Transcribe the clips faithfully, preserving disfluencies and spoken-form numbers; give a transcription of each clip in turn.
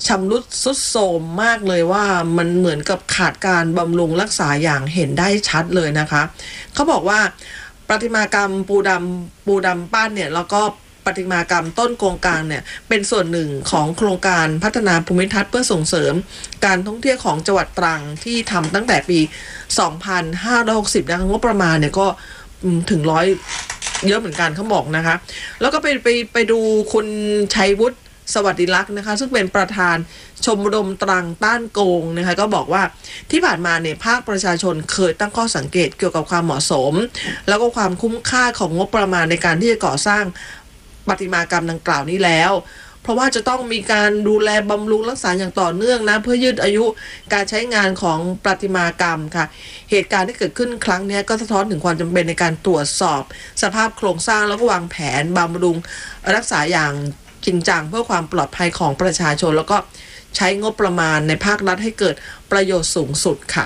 ชำรุดทรุดโทรมมากเลยว่ามันเหมือนกับขาดการบำรุงรักษาอย่างเห็นได้ชัดเลยนะคะเขาบอกว่าประติมากรรมปูดำปูดำปั้นเนี่ยแล้วก็ประติมากรรมต้นโกงกลางเนี่ยเป็นส่วนหนึ่งของโครงการพัฒนาภูมิทัศน์เพื่อส่งเสริมการท่องเที่ยวของจังหวัดตรังที่ทำตั้งแต่ปีสองพันห้าร้อยหกสิบนะคะงบประมาณเนี่ยก็ถึงร้อยเยอะเหมือนกันเขาบอกนะคะแล้วก็ไปไปไปดูคุณชัยวุฒิสวัสดิลักษณ์นะคะซึ่งเป็นประธานชมรมตรังต้านโกงนะคะก็บอกว่าที่ผ่านมาเนี่ยภาคประชาชนเคยตั้งข้อสังเกตเกี่ยวกับความเหมาะสมแล้วก็ความคุ้มค่าของงบประมาณในการที่จะก่อสร้างประติมากรรมดังกล่าวนี้แล้วเพราะว่าจะต้องมีการดูแลบำรุงรักษาอย่างต่อเนื่องนะเพื่อยืดอายุการใช้งานของประติมากรรมค่ะเหตุการณ์ที่เกิดขึ้นครั้งนี้ก็สะท้อนถึงความจำเป็นในการตรวจสอบสภาพโครงสร้างแล้วก็วางแผนบำรุงรักษาอย่างจริงจังเพื่อความปลอดภัยของประชาชนแล้วก็ใช้งบประมาณในภาครัฐให้เกิดประโยชน์สูงสุดค่ะ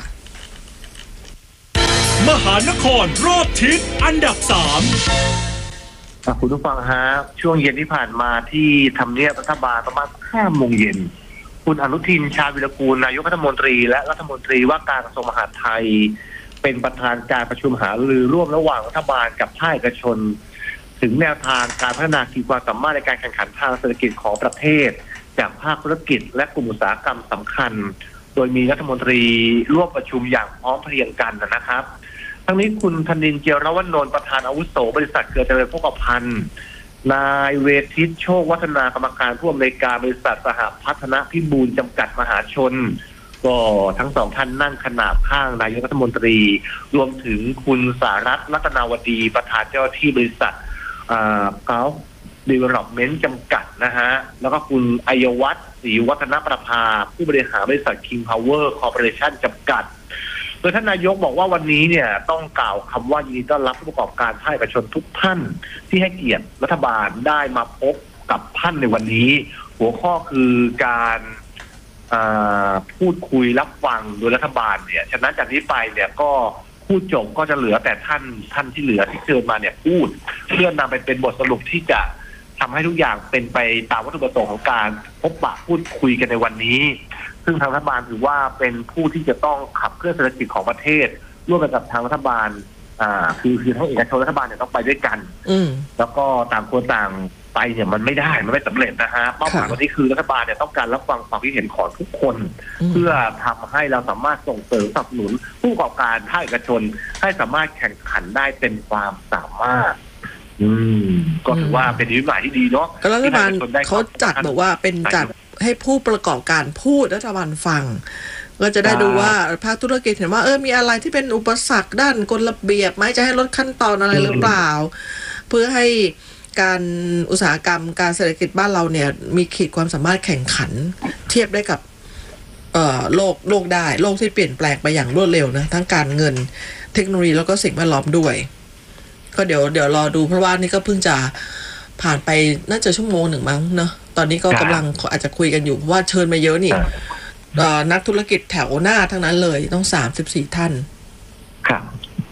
มหานครรอบทิศอันดับสามคุณผู้ฟังฮะช่วงเย็นที่ผ่านมาที่ทำเนียบรัฐบาลประมาณห้าโมงเย็นคุณอนุทินชาญวิรากูลนายกรัฐมนตรีและรัฐมนตรีว่าการกระทรวงมหาดไทยเป็นประธานการประชุมหารือร่วมระหว่างรัฐบาลกับภาคเอกชนถึงแนวทางการพัฒนาขีดความสามารถในการแข่งขันทางเศรษฐกิจของประเทศจากภาคธุรกิจและกลุ่มอุตสาหกรรมสำคัญโดยมีรัฐมนตรีร่วมประชุมอย่างพร้อมเพรียงกันนะครับทั้งนี้คุณธนินทร์ เจียรวนนท์ประธานอาวุโสบริษัทเครือเจริญโภคภัณฑ์นายเวทิตโชควัฒนากรรมการผู้อำนวยการบริษัทสหพัฒนพิบูลจำกัดมหาชนก็ทั้งสองท่านนั่งขนาบข้างนายกรัฐมนตรีรวมถึงคุณสารัตน์รัตนาวดีประธานเจ้าหน้าที่บริษัทอ่าเก้าดีเวล็อปเมนต์จำกัดนะฮะแล้วก็คุณอัยวัฒน์ศรีวัฒนประภาผู้บริหารบริษัท King Power Corporation จำกัดโดยท่านนายกบอกว่าวันนี้เนี่ยต้องกล่าวคำว่ายินดีต้อนรับผู้ประกอบการภาคเอกชนทุกท่านที่ให้เกียรติรัฐบาลได้มาพบกับท่านในวันนี้หัวข้อคือการพูดคุยรับฟังโดยรัฐบาลเนี่ยฉะนั้นจากนี้ไปเนี่ยก็พูดจบก็จะเหลือแต่ท่านท่านที่เหลือที่เชิญมาเนี่ยพูดเพื่อนำไปเป็นบทสรุปที่จะทำให้ทุกอย่างเป็นไปตามวัตถุประสงค์ของการพบปะพูดคุยกันในวันนี้ซึ่งทางรัฐบาลถือว่าเป็นผู้ที่จะต้องขับเคลื่อนเศรษฐกิจของประเทศร่วมกับทางรัฐบาลอ่าคือคือทั้งเอกชนรัฐบาลเนี่ยต้องไปด้วยกันแล้วก็ต่างคนต่างไปเนี่ยมันไม่ได้มันไม่สำเร็จนะฮะเป้าหมายวันนี้คือรัฐบาลเนี่ยต้องการรับฟังความคิดเห็นของทุกคนเพื่อทำให้เราสามารถส่งเสริมสนับสนุนผู้ประกอบการภาคเอกชนให้สามารถแข่งขันได้เต็มความสามารถอืมก็ถือว่าเป็นนโยบายที่ดีเนาะรัฐบาลเขาจัดบอกว่าเป็นจัดให้ผู้ประกอบการพูดรัฐบาลฟังก็จะได้ดูว่าภาคธุรกิจเห็นว่าเออมีอะไรที่เป็นอุปสรรคด้านกฎระเบียบไหมจะให้ลดขั้นตอนอะไรหรือเปล่าเพื่อให้การอุตสาหกรรมการเศรษฐกิจบ้านเราเนี่ยมีขีดความสามารถแข่งขันเทียบได้กับเอ่อโลกโลกได้โลกที่เปลี่ยนแปลงไปอย่างรวดเร็วนะทั้งการเงินเทคโนโลยีแล้วก็สิ่งแวดล้อมด้วยก็เดี๋ยวเดี๋ยวรอดูเพราะว่านี่ก็เพิ่งจะผ่านไปน่าจะชั่วโมงหนึ่งมั้งเนาะตอนนี้ก็กำลังอาจจะคุยกันอยู่เพราะว่าเชิญมาเยอะนี่นักธุรกิจแถวหน้าทั้งนั้นเลยต้องสามสิบสี่ท่านครับ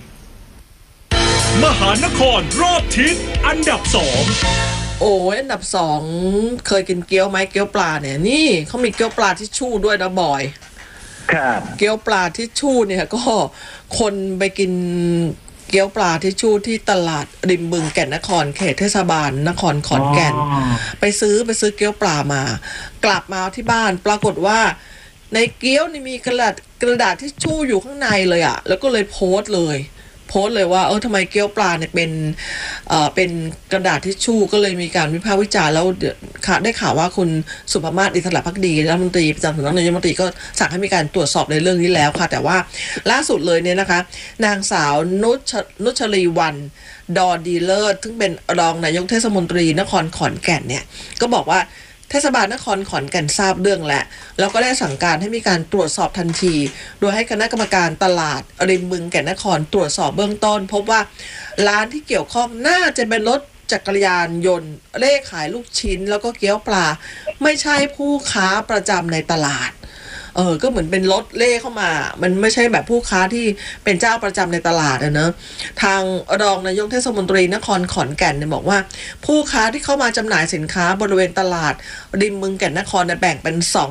มหานครรอบทิศอันดับสองโอ้ยอันดับสองเคยกินเกี๊ยวไหมเกี๊ยวปลาเนี่ยนี่เขามีเกี๊ยวปลาทิชชู่ด้วยนะบอยครับเกี๊ยวปลาทิชชู่เนี่ยก็คนไปกินเกี๊ยวปลาทิชชู่ที่ตลาดริมบึงแก่นนครเขตเทศบาลนครขอนแก่นไปซื้อไปซื้อเกี๊ยวปลามากลับมาที่บ้านปรากฏว่าในเกี๊ยวนี่มีกระดาษกระดาษทิชชู่อยู่ข้างในเลยอะแล้วก็เลยโพสต์เลยโพสต์เลยว่าเออทำไมเกี๊ยวปลาเนี่ยเป็นเอ่อเป็นกระดาษทิชชู่ก็เลยมีการวิพากษ์วิจารณ์แล้วได้ข่าวว่าคุณสุภมาศ อิสระภักดีรัฐมนตรีประจำสำนักนายกรัฐมนตรีก็สั่งให้มีการตรวจสอบในเรื่องนี้แล้วค่ะแต่ว่าล่าสุดเลยเนี่ยนะคะนางสาวนุชนุชลีวรรณดอดีเลิศซึ่งเป็นรองนายกเทศมนตรีนครขอนแก่นเนี่ยก็บอกว่าเทศบาลนครขอนแก่นทราบเรื่องแล้วแล้วก็ได้สั่งการให้มีการตรวจสอบทันทีโดยให้คณะกรรมการตลาดริมบึงแก่นนครตรวจสอบเบื้องต้นพบว่าร้านที่เกี่ยวข้องน่าจะเป็นรถจักรยานยนต์เร่ขายลูกชิ้นแล้วก็เกี๊ยวปลาไม่ใช่ผู้ค้าประจำในตลาดเออก็เหมือนเป็นรถเล่เข้ามามันไม่ใช่แบบผู้ค้าที่เป็นเจ้าประจำในตลาดนะเนอะทางรองนายกเทศมนตรีนครขอนแก่นเนี่ยบอกว่าผู้ค้าที่เข้ามาจำหน่ายสินค้าบริเวณตลาดริมบึงแก่นนครเนี่ยแบ่งเป็นสอง